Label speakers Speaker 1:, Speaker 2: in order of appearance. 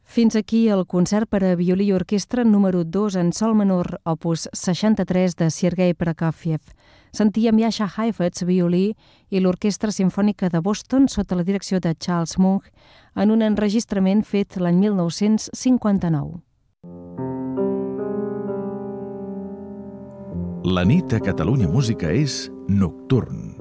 Speaker 1: Fins aquí el concert per a violí i orquestra número 2 en sol menor, opus 63 de Sergei Prokofiev. Sentíem Jascha Heifetz, violí, i l'Orquestra Simfònica de Boston sota la direcció de Charles Munch en un enregistrament fet l'any 1959.
Speaker 2: La nit a Catalunya Música és Nocturn.